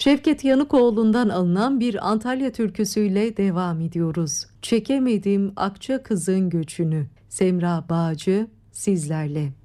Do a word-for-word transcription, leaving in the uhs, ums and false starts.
Şevket Yanıkoğlu'ndan alınan bir Antalya türküsüyle devam ediyoruz. Çekemedim Akça kızın göçünü. Semra Bağcı sizlerle.